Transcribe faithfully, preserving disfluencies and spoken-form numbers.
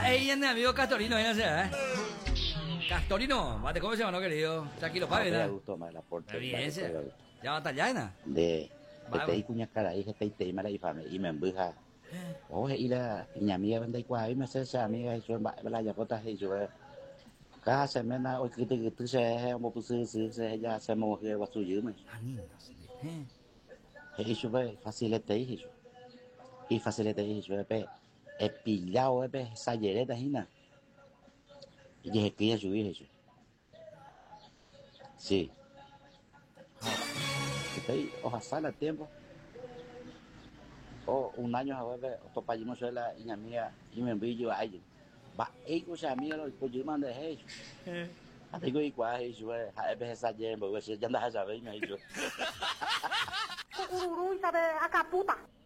ella es mi amigo Castorino, no sé, ¿eh? Castorino, mate, ¿cómo se llama, no, querido? Tranquilo, pague, Me ¿no? gusto más la porte. Bien, ya va a tallar, ¿no? De te cuña cara ahí te te mala y fame y me embuja. Oh, y la niña mía vende qua y me se sa amiga y yo va la ya bota y yo cada semana hoy que te tú se mo pu su su se ya se mo que va su yuma. Y yo ve facilite y yo. Y facilite y yo ve he pillado ve esa yereta hina. Y dije que yo dije. Sí. Estoy ojalá tiempo. O un año a ver, otro país no se la niña mía y me envío yo a ella. Va, ella se amiga lo que yo mandé a ella. A ti que igual eso es, a veces esa lleva, porque si ya andas a saber, me ha dicho. Cururú, hija de acá puta.